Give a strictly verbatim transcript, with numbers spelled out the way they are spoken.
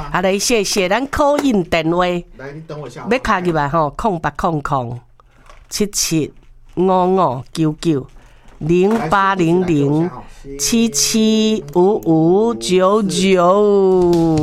吗？ 啊，来谢谢，咱口音电话， 来，你等我一下。 要卡入来吼，空八空空七七五五九九零八零零七七五五九九。